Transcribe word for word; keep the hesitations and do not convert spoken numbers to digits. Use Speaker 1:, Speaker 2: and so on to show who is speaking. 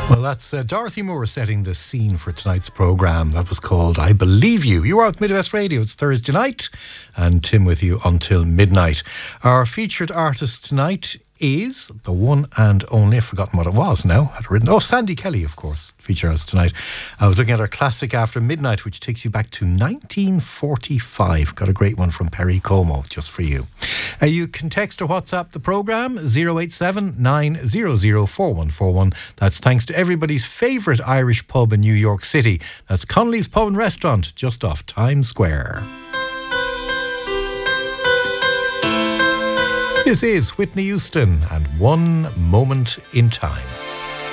Speaker 1: Well, that's uh, Dorothy Moore setting the scene for tonight's programme. That was called I Believe You. You are at Midwest Radio. It's Thursday night, and Tim with you until midnight. Our featured artist tonight is the one and only, I've forgotten what it was now, I had it written, oh, Sandy Kelly, of course, feature us tonight. I was looking at our classic After Midnight, which takes you back to nineteen forty-five. Got a great one from Perry Como, just for you. Uh, you can text or WhatsApp the programme, zero eight seven nine hundred four one four one. That's thanks to everybody's favourite Irish pub in New York City. That's Connolly's Pub and Restaurant, just off Times Square. This is Whitney Houston and One Moment in Time.